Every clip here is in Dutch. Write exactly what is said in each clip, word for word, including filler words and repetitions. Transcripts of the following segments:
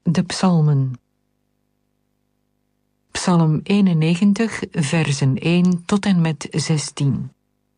De psalmen. Psalm eenennegentig, versen één tot en met zestien.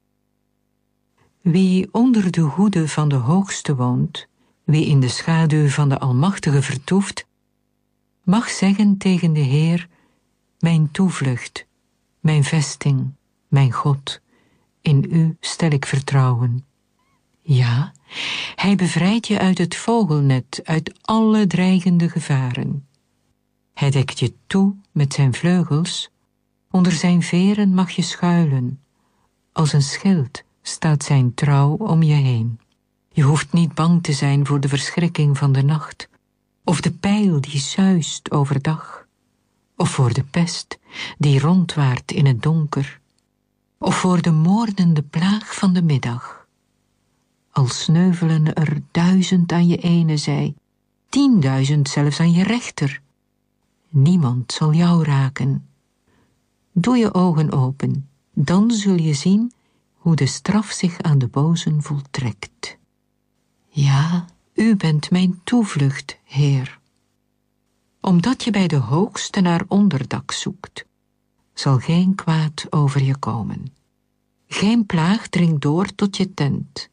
Wie onder de hoede van de Hoogste woont, wie in de schaduw van de Almachtige vertoeft, mag zeggen tegen de Heer: mijn toevlucht, mijn vesting, mijn God, in u stel ik vertrouwen. Ja, hij bevrijdt je uit het vogelnet, uit alle dreigende gevaren. Hij dekt je toe met zijn vleugels, onder zijn veren mag je schuilen. Als een schild staat zijn trouw om je heen. Je hoeft niet bang te zijn voor de verschrikking van de nacht, of de pijl die suist overdag, of voor de pest die rondwaart in het donker, of voor de moordende plaag van de middag. Al sneuvelen er duizend aan je ene zij, tienduizend zelfs aan je rechter. Niemand zal jou raken. Doe je ogen open, dan zul je zien hoe de straf zich aan de bozen voltrekt. Ja, u bent mijn toevlucht, Heer. Omdat je bij de Hoogste naar onderdak zoekt, zal geen kwaad over je komen. Geen plaag dringt door tot je tent.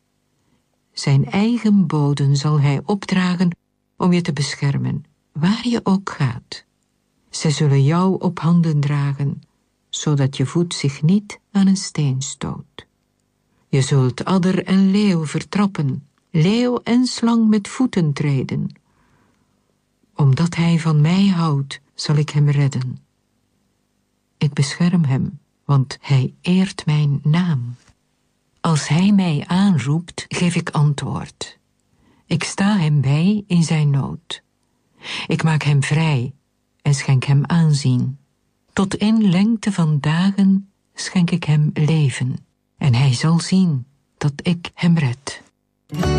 Zijn eigen boden zal hij opdragen om je te beschermen, waar je ook gaat. Zij zullen jou op handen dragen, zodat je voet zich niet aan een steen stoot. Je zult adder en leeuw vertrappen, leeuw en slang met voeten treden. Omdat hij van mij houdt, zal ik hem redden. Ik bescherm hem, want hij eert mijn naam. Als hij mij aanroept, geef ik antwoord. Ik sta hem bij in zijn nood. Ik maak hem vrij en schenk hem aanzien. Tot in lengte van dagen schenk ik hem leven. En hij zal zien dat ik hem red.